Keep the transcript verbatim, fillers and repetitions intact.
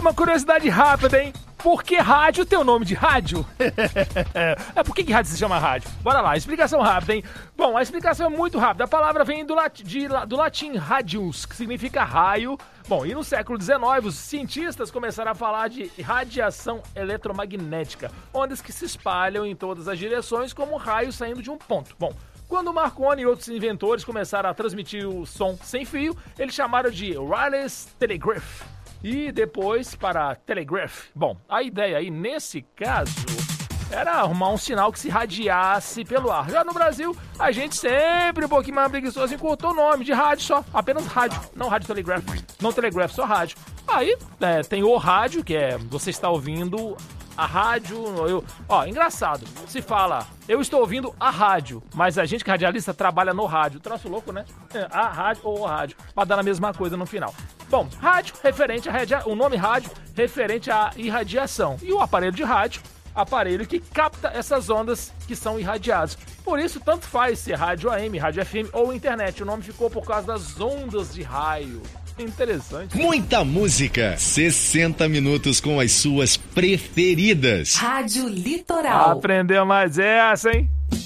uma curiosidade rápida, hein? Por que rádio tem o nome de rádio? É, por que, que rádio se chama rádio? Bora lá, explicação rápida, hein? Bom, a explicação é muito rápida. A palavra vem do, lat de, do latim radius, que significa raio. Bom, e no século dezenove, os cientistas começaram a falar de radiação eletromagnética, ondas que se espalham em todas as direções como raios saindo de um ponto. Bom, quando Marconi e outros inventores começaram a transmitir o som sem fio, eles chamaram de wireless telegraph. E depois para telegraph. Bom, a ideia aí, nesse caso, era arrumar um sinal que se radiasse pelo ar. Já no Brasil, a gente sempre um pouquinho mais preguiçoso encurtou o nome de rádio só. Apenas rádio, não rádio telegraph. Não telegraph, só rádio. Aí é, tem o rádio, que é você está ouvindo a rádio. Eu, ó, engraçado. Se fala, eu estou ouvindo a rádio, mas a gente que é radialista trabalha no rádio. Traço louco, né? É, a rádio ou o rádio, pra dar a mesma coisa no final. Bom, rádio, referente a radia... o nome rádio, referente à irradiação. E o aparelho de rádio, aparelho que capta essas ondas que são irradiadas. Por isso, tanto faz ser rádio A M, rádio F M ou internet. O nome ficou por causa das ondas de raio. Interessante. Muita música, sessenta minutos com as suas preferidas. Rádio Litoral. Aprendeu mais essa, hein?